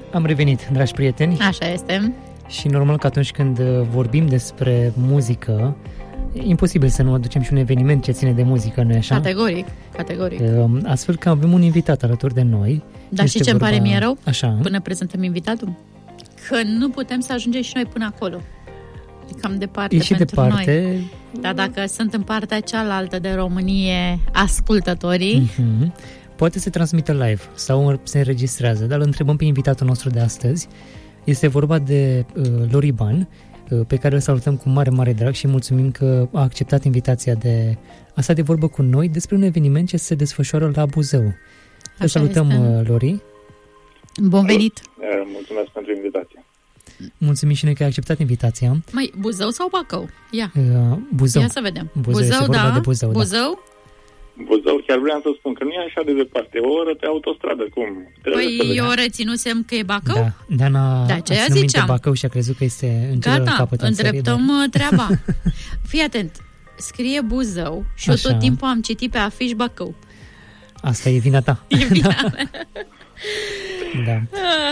Am revenit, dragi prieteni. Așa este. Și normal că atunci când vorbim despre muzică, e imposibil să nu aducem și un eveniment ce ține de muzică, nu-i așa? Categoric. Astfel că avem un invitat alături de noi. Dar și ce îmi pare mie rău? Așa. Până prezentăm invitatul? Că nu putem să ajungem și noi până acolo. E cam departe e și pentru departe. Noi. Dar dacă sunt în partea cealaltă de Românie ascultătorii... Poate se transmite live sau se înregistrează, dar îl întrebăm pe invitatul nostru de astăzi. Este vorba de Lori Ban, pe care îl salutăm cu mare, mare drag și mulțumim că a acceptat invitația de a sta de vorbă cu noi despre un eveniment ce se desfășoară la Buzău. Îl salutăm, Lori. Bun venit! Mulțumesc pentru invitație. Mulțumim și noi că ai acceptat invitația. Măi, Buzău sau Bacău? Buzău. Ia să vedem. Buzău, da? De Buzău, Buzău? Da. Buzău, chiar vreau să spun că nu e așa de departe. E o oră pe autostradă, cum? Păi eu reținusem că e Bacău? Da, Deana da, ce ține minte Bacău și a crezut că este în celălalt capăt al țării. Gata, îndreptăm treaba. Fii atent, scrie Buzău și eu tot timpul am citit pe afiș Bacău. Asta e vina ta. E vina mea. Da.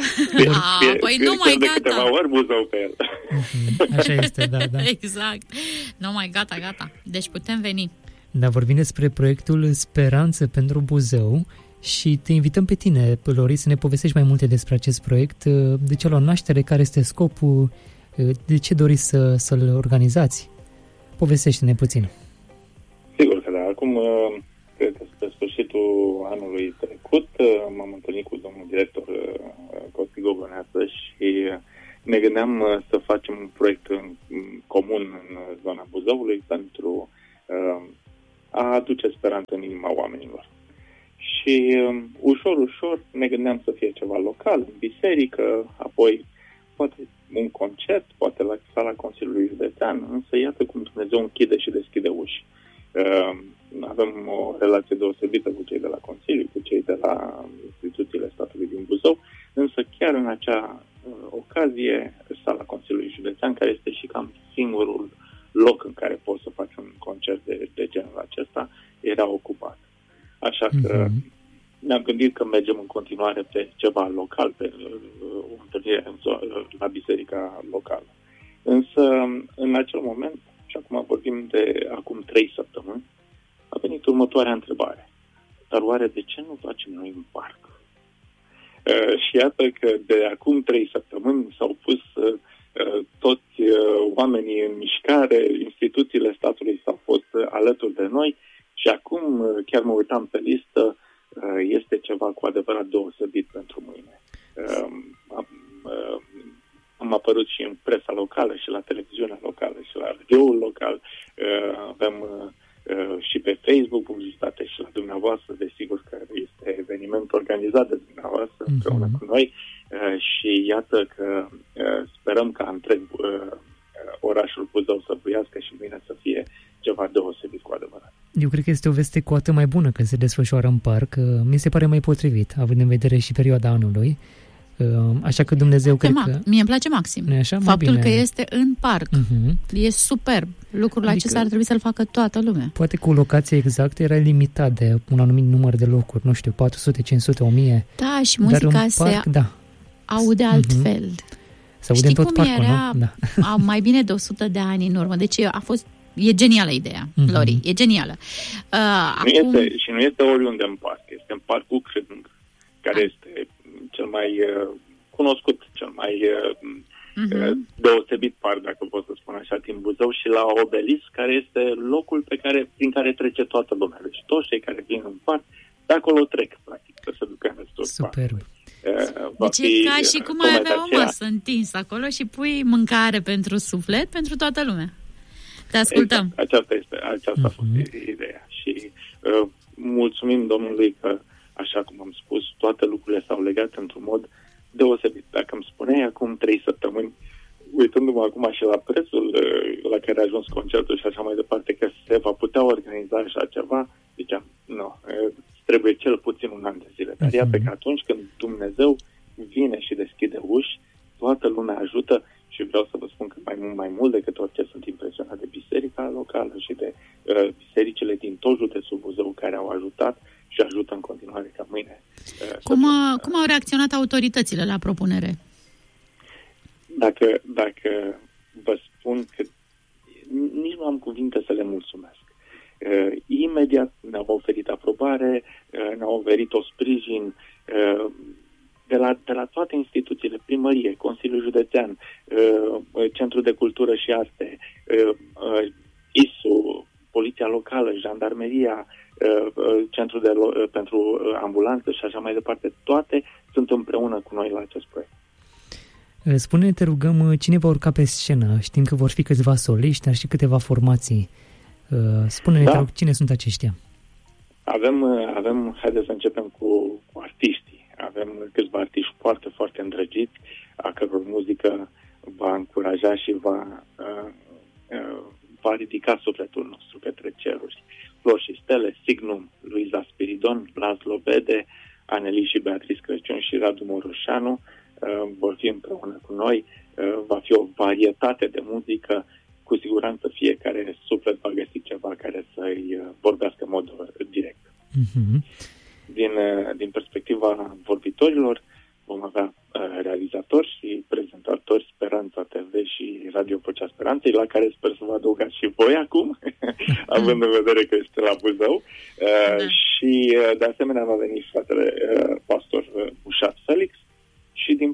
Păi nu mai gata. De câteva ori Buzău pe el. Așa este, da. Exact. Nu mai gata. Deci putem veni. Da, vorbim despre proiectul Speranță pentru Buzău și te invităm pe tine, Lori, să ne povestești mai multe despre acest proiect, de ce la naștere, care este scopul, de ce doriți să-l organizați. Povestește-ne puțin. Sigur că da. Acum, cred că spre sfârșitul anului trecut, m-am întâlnit cu domnul director Costi Gogăneață și ne gândeam să facem un proiect în comun în zona Buzăului pentru a aduce speranță în inima oamenilor. Și ușor ne gândeam să fie ceva local, în biserică, apoi poate un concert, poate la sala Consiliului Județean, însă iată cum Dumnezeu închide și deschide uși. Avem o relație deosebită cu cei de la Consiliu, cu cei de la instituțiile statului din Buzău, însă chiar în acea ocazie, sala Consiliului Județean, care este și cam singurul loc în care poți să faci un concert de genul acesta, era ocupat. Așa că ne-am gândit că mergem în continuare pe ceva local, pe o întâlnire la biserica locală. Însă, în acel moment, și acum vorbim de acum 3 săptămâni, a venit următoarea întrebare. Dar oare de ce nu facem noi un parc? Și iată că de acum 3 săptămâni s-au pus toți oamenii în mișcare, instituțiile statului s-au fost alături de noi și acum, chiar mă uitam pe listă, este ceva cu adevărat deosebit pentru mâine. Am apărut și în presa locală și la televiziunea locală și la radioul local, avem și pe Facebook publicitate și la dumneavoastră, desigur că este eveniment organizat de dumneavoastră împreună cu noi și iată că sperăm ca întreg orașul Buzău să buiască și mâine să fie ceva deosebit cu adevărat. Eu cred că este o veste cu atât mai bună că se desfășoară în parc. Mi se pare mai potrivit, având în vedere și perioada anului. Așa că Dumnezeu cred că... Mie îmi place maxim. Așa? Faptul că este în parc. E superb. Lucrul acesta ar trebui să-l facă toată lumea. Poate cu locația exactă era limitat de un anumit număr de locuri, nu știu, 400, 500, 1000. Da, și muzica se aude altfel. Se aude în tot parcul, era nu? Da. Mai bine de 100 de ani în urmă. Deci e genială ideea, Lori, e genială. Nu este oriunde în parc, este în parcul Crâng, care este cel mai cunoscut, cel mai deosebit parc, dacă pot să spun așa, din Buzău, și la Obelisc, care este locul prin care trece toată lumea. Deci toți cei care vin în parc, de acolo trec, practic, să se ducă în restul parcului. Deci e ca și cum ai avea o masă întinsă acolo și pui mâncare pentru suflet, pentru toată lumea. Te ascultăm. Exact. Aceasta a fost ideea. Și mulțumim Domnului că, așa cum am spus, toate lucrurile s-au legat într-un mod deosebit. Dacă îmi spuneai acum 3 săptămâni, uitându-mă acum și la prețul la care a ajuns concertul și așa mai departe, că se va putea organiza așa ceva, ziceam, nu, trebuie cel puțin un an de zile. Dar iată că atunci când Dumnezeu vine și deschide uși, toată lumea ajută și vreau să vă spun că mai mult decât orice sunt impresionat de biserica locală și de bisericile din tot județul Buzău care au ajutat și ajută în continuare ca mâine. Cum Cum au reacționat autoritățile la propunere? Dacă vă spun că nici nu am cuvinte să le mulțumesc. Imediat ne-au oferit aprobare, ne-au oferit o sprijin de la toate instituțiile, primărie, Consiliul Județean, Centrul de Cultură și Arte, ISU, Poliția Locală, Jandarmeria, Centrul pentru Ambulanță și așa mai departe. Toate sunt împreună cu noi la acest proiect. Spune-ne, te rugăm, cine va urca pe scenă? Știm că vor fi câțiva soliști, dar și câteva formații. Spune-ne, te rog, cine sunt aceștia? Haideți să începem cu artiștii. Avem câțiva artiști foarte, foarte îndrăgiți, a căror muzică va încuraja și va ridica sufletul nostru către ceruri. Flori și Stele, Signum, Luiza Spiridon, Laszlo Bede, Aneli și Beatrice Crăciun și Radu Moroșanu vor fi împreună cu noi. Va fi o varietate de muzică. Cu siguranță fiecare suflet va găsi ceva care să-i vorbească în mod direct. Mm-hmm. Din perspectiva vorbitorilor, vom avea realizatori și prezentatori Speranța TV și Radio Vocea Speranței, la care sper să vă adăugați și voi acum, având în vedere că este la Buzău. Și de asemenea va veni fratele pastor Bușat Felix. Și din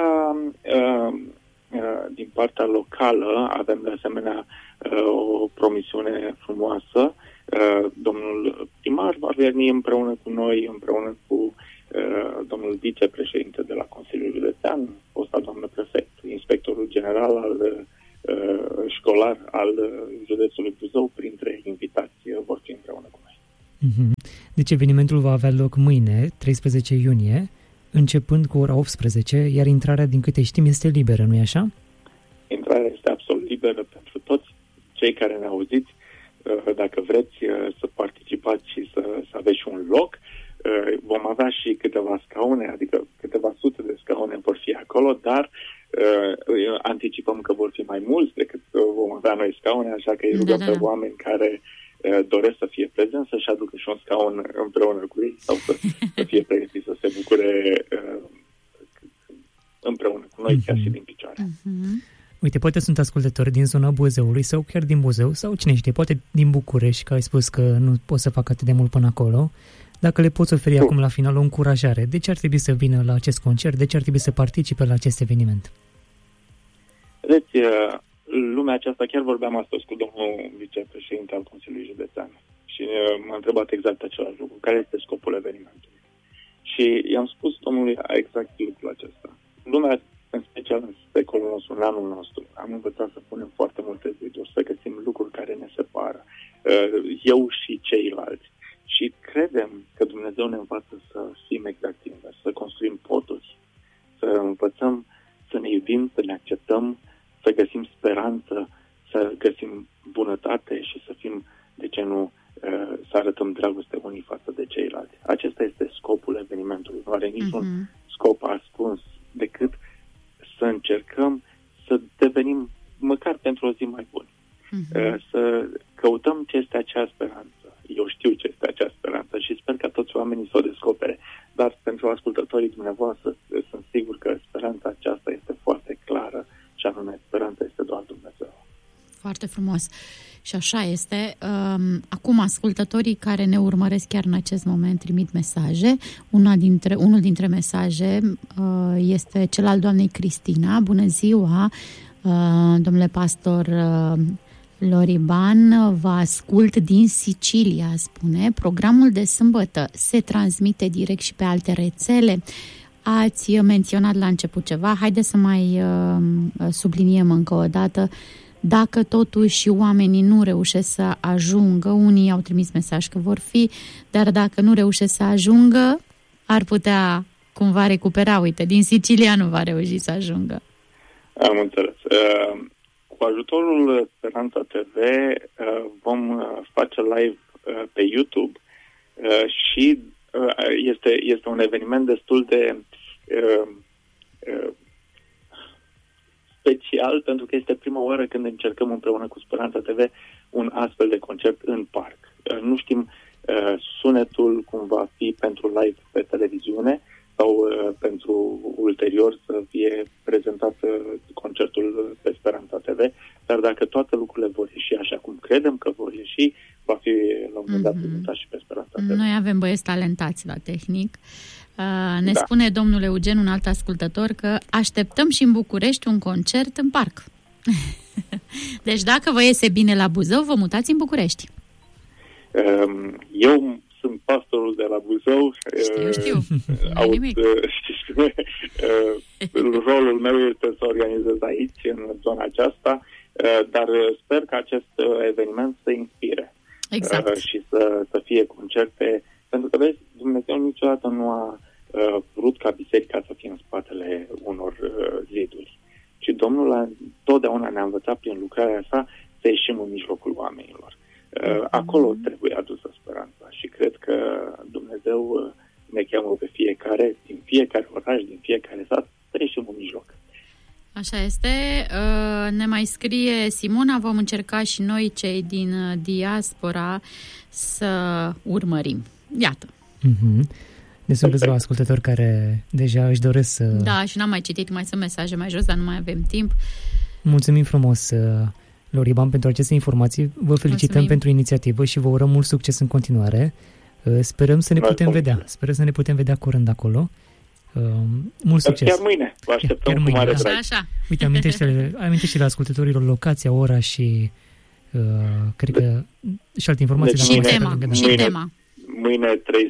partea locală avem de asemenea o promisiune frumoasă. Domnul primar va veni împreună cu noi, împreună cu domnul vicepreședinte de la Consiliul Județean, fosta doamnă prefect, inspectorul general școlar al județului Buzău, printre invitați vor fi împreună cu noi. Deci evenimentul va avea loc mâine, 13 iunie, începând cu ora 18, iar intrarea, din câte știm, este liberă, nu-i așa? Intrarea este absolut liberă pentru toți cei care ne auziți. Dacă vreți să participați și să aveți și un loc, vom avea și câteva scaune, adică câteva sute de scaune vor fi acolo, dar anticipăm că vor fi mai mulți decât vom avea noi scaune, așa că îi rugăm pe oameni care doresc să fie prezenți să-și aducă și un scaun împreună cu ei sau să fie pregătiți să se bucure împreună cu noi, chiar și din picioare. Uite, poate sunt ascultători din zona Buzăului sau chiar din Buzău sau cine știe, poate din București, că ai spus că nu poți să fac atât de mult până acolo. Dacă le poți oferi acum la final o încurajare, de ce ar trebui să vină la acest concert, de ce ar trebui să participe la acest eveniment? Vedeți, lumea aceasta, chiar vorbeam astăzi cu domnul vicepreședinte al Consiliului Județean și m-a întrebat exact același lucru, care este scopul evenimentului. Și i-am spus domnului exact lucrul acesta. Lumea, în special în secolul nostru, în anul nostru, am învățat să punem foarte multe ziduri, să găsim lucruri care ne separă, eu și ceilalți. Și credem că Dumnezeu ne învață să fim exact invers, să construim poduri, să învățăm să ne iubim, să ne acceptăm, să găsim speranță, să găsim bunătate și să fim, de ce nu, să arătăm dragoste unii față de ceilalți. Acesta este scopul evenimentului. Nu are niciun scop ascuns decât să încercăm să devenim măcar pentru o zi mai buni. Să căutăm ce este acea speranță. Eu știu ce este acea speranță și sper că toți oamenii să o descopere. Dar pentru ascultătorii dumneavoastră sunt sigur că speranța aceasta este foarte clară și anume speranța este doar Dumnezeu. Foarte frumos. Și așa este. Acum, ascultătorii care ne urmăresc chiar în acest moment trimit mesaje. Unul dintre mesaje este cel al doamnei Cristina. Bună ziua, domnule pastor Loriban, vă ascult din Sicilia, spune. Programul de sâmbătă se transmite direct și pe alte rețele. Ați menționat la început ceva. Haideți să mai subliniem încă o dată. Dacă totuși oamenii nu reușesc să ajungă, unii au trimis mesaj că vor fi, dar dacă nu reușesc să ajungă, ar putea cumva recupera. Uite, din Sicilia nu va reuși să ajungă. Am înțeles. Cu ajutorul Speranța TV vom face live pe YouTube și este un eveniment destul de special, pentru că este prima oară când încercăm împreună cu Speranța TV un astfel de concert în parc. Nu știm sunetul cum va fi pentru live pe televiziune, sau pentru ulterior să fie prezentat concertul pe Speranța TV, dar dacă toate lucrurile vor ieși așa cum credem că vor ieși, va fi la un moment dat prezentat și pe Speranța TV. Noi avem băieți talentați la tehnic. Ne spune domnul Eugen, un alt ascultător, că așteptăm și în București un concert în parc. Deci dacă vă iese bine la Buzău, vă mutați în București. Eu sunt pastorul de la Buzău. Știu. Rolul meu este să organizez aici, în zona aceasta, dar sper că acest eveniment să inspire. Exact. Și să fie concerte, pentru că, vezi, Dumnezeu niciodată nu a vrut ca biserica să fie în spatele unor ziduri. Și Domnul totdeauna ne-a învățat prin lucrarea sa să ieșim în mijlocul oamenilor. Acolo trebuie adusă speranța și cred că Dumnezeu ne cheamă pe fiecare, din fiecare oraș, din fiecare sat, să ieșim în mijloc. Așa este. Ne mai scrie Simona, vom încerca și noi, cei din diaspora, să urmărim. Iată. Deci sunt câțiva ascultători care deja își doresc să... Da, și n-am mai citit, mai sunt mesaje mai jos, dar nu mai avem timp. Mulțumim frumos, Loriban, pentru aceste informații. Vă felicităm pentru inițiativă și vă urăm mult succes în continuare. Sperăm să ne putem vedea. Sperăm să ne putem vedea curând acolo. Mult succes. Chiar mâine. Vă așteptăm cu mare drag. Așa. Uite, amintește-le ascultătorilor locația, ora și cred că și alte informații. Și tema. Mâine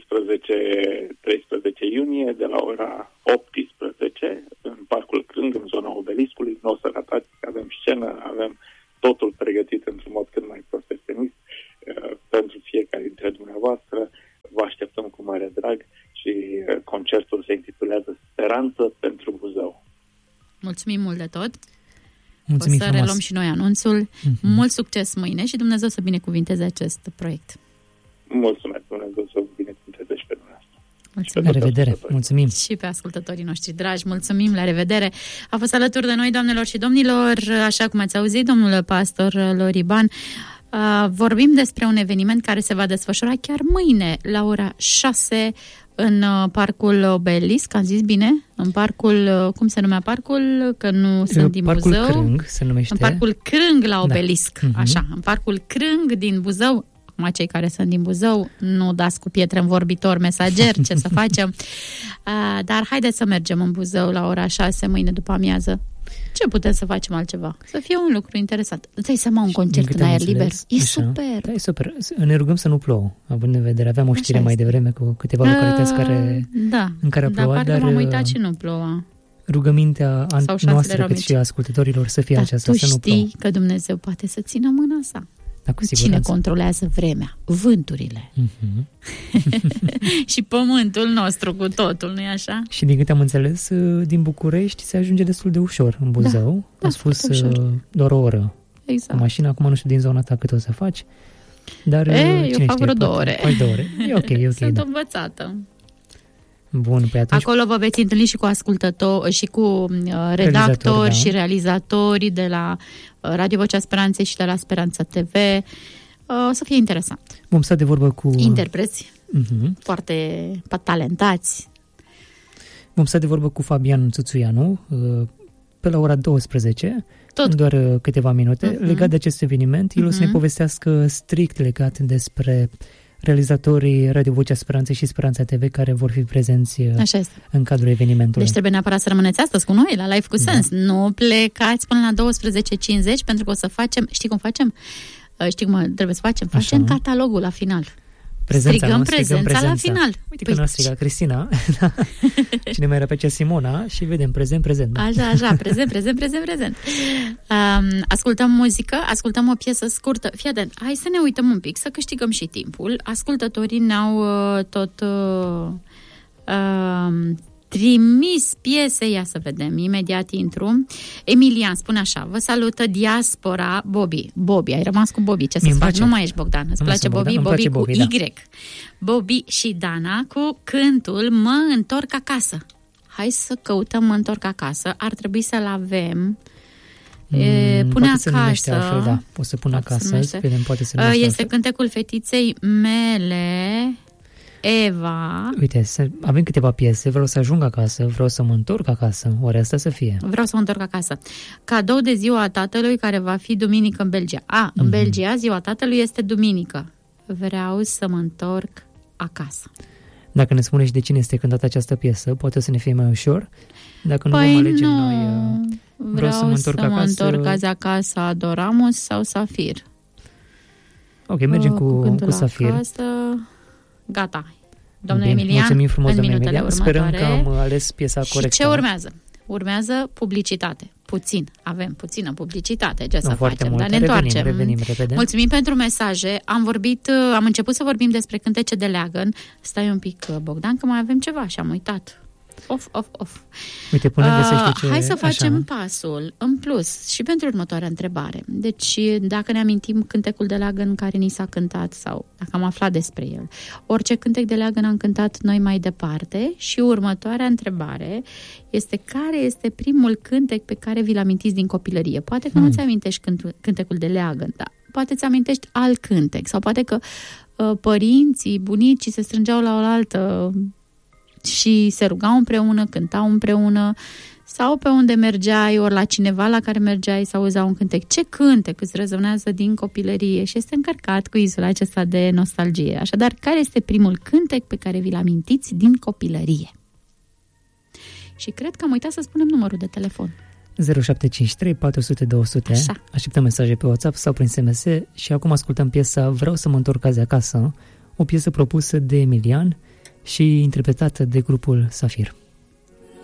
13 iunie de la ora 18 în Parcul Crâng, în zona Obeliscului. Nu o să ratați, avem scenă, avem totul pregătit într-un mod cât mai profesionist pentru fiecare dintre dumneavoastră. Vă așteptăm cu mare drag și concertul se intitulează Speranță pentru Buzău. Mulțumim mult de tot! Mulțumim o să reluăm și noi anunțul. Mult succes mâine și Dumnezeu să binecuvinteze acest proiect. Mulțumesc, Dumnezeu să binecuvinteze și pe dumneavoastră. La revedere, mulțumim. Și pe ascultătorii noștri dragi, mulțumim, la revedere. A fost alături de noi, doamnelor și domnilor, așa cum ați auzit, domnul pastor Loriban. Vorbim despre un eveniment care se va desfășura chiar mâine, la ora 6, în Parcul Obelisc, am zis bine? În Parcul, cum se numea parcul? Că nu sunt din Parcul Buzău. Crâng se numește. În Parcul Crâng la Obelisc, așa, în Parcul Crâng din Buzău. Acum cei care sunt din Buzău, nu dați cu pietre în vorbitor mesager, ce să facem. Dar haideți să mergem în Buzău la ora 6 mâine după amiază. Ce putem să facem altceva? Să fie un lucru interesant. Îți dai seama, un concert în aer liber? E super! Da, e super. Ne rugăm să nu plouă, având în vedere. Aveam o știre mai devreme cu câteva localități în care a plouat, dar m-am uitat și nu ploua. Rugămintea noastră, cât și a ascultătorilor, să fie aceasta, să nu plouă. Tu știi că Dumnezeu poate să țină mâna sa. Da, cu cine controlează vremea? Vânturile. Și pământul nostru cu totul, nu-i așa? Și din câte am înțeles, din București se ajunge destul de ușor în Buzău. A spus doar o oră cu mașina. Acum nu știu din zona ta cât o să faci. Dar eu fac vreo 2 ore. Faci 2 ore. E ok. Sunt învățată. Bun, păi atunci... Acolo vă veți întâlni și cu ascultători, și cu redactori și realizatori de la Radio Vocea Speranței și de la Speranța TV. O să fie interesant. Vom sta de vorbă cu... interpreți foarte talentați. Vom sta de vorbă cu Fabian Țuțuianu pe la ora 12, în doar câteva minute, legat de acest eveniment. El o să ne povestească strict legat despre realizatorii Radio Vocea Speranței și Speranța TV care vor fi prezenți în cadrul evenimentului. Deci trebuie neapărat să rămâneți astăzi cu noi la Live cu Sens. Nu plecați până la 12:50 pentru că o să facem, știi cum facem? Știi cum trebuie să facem? Facem catalogul la final. Strigăm prezența la final. Uite că n-a strigat Cristina. Cine mai era pe cea Simona și vedem prezent. Da? Așa, prezent. Ascultăm muzică, ascultăm o piesă scurtă. Fii atent, hai să ne uităm un pic, să câștigăm și timpul. Ascultătorii ne-au tot trimis piese, ia să vedem, imediat intru. Emilian spune așa: vă salută diaspora Bobby, ai rămas cu Bobby, ce să-ți faci? Nu mai ești Bogdan, îți place Bobby? Bobby cu Y. Bobby și Dana cu cântul Mă întorc acasă. Hai să căutăm Mă întorc acasă, ar trebui să-l avem. Pune acasă. Altfel, da. O să pun acasă, vedem, poate să este cântecul fetiței mele Eva. Uite, avem câteva piese, vreau să ajung acasă, vreau să mă întorc acasă, oare asta să fie? Vreau să mă întorc acasă. Cadou de ziua tatălui care va fi duminică în Belgia. În Belgia ziua tatălui este duminică. Vreau să mă întorc acasă. Dacă ne spuneți de cine este cântată această piesă, poate să ne fie mai ușor. Dacă nu vom alege noi... Vreau să mă întorc azi acasă, Adoramus sau Safir. Ok, mergem cu Safir. Acasă. Gata. Domnule Emilian, mulțumim frumos, în domnule minutele Emilian. următoare. Sperăm că am ales piesa corectă. Și ce urmează? Urmează publicitate. Avem puțină publicitate, ce să facem, dar ne întoarcem. Revenim repede. Mulțumim pentru mesaje. Am început să vorbim despre cântece de leagăn. Stai un pic, Bogdan, că mai avem ceva și am uitat. Off. Uite, până găsești ce... Hai să facem pasul în plus și pentru următoarea întrebare. Deci, dacă ne amintim cântecul de leagăn care ni s-a cântat sau dacă am aflat despre el, orice cântec de leagăn am cântat noi mai departe și următoarea întrebare este care este primul cântec pe care vi-l amintiți din copilărie. Poate că nu-ți amintești cântecul de leagăn, dar poate ți amintești alt cântec sau poate că părinții, bunicii se strângeau la oaltă și se rugau împreună, cântau împreună sau pe unde mergeai, ori la cineva la care mergeai să auzi un cântec. Ce cântec îți rezonează din copilărie și este încărcat cu izul acesta de nostalgie. Așadar, care este primul cântec pe care vi-l amintiți din copilărie? Și cred că am uitat să spunem numărul de telefon. 0753 400 200. Așa. Așteptăm mesaje pe WhatsApp sau prin SMS și acum ascultăm piesa Vreau să mă întorc azi acasă, o piesă propusă de Emilian și interpretată de grupul Safir.